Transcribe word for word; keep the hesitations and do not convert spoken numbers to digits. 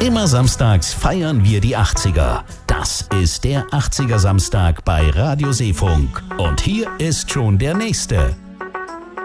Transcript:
Immer samstags feiern wir die achtziger. Das ist der achtziger Samstag bei Radio Seefunk. Und hier ist schon der nächste.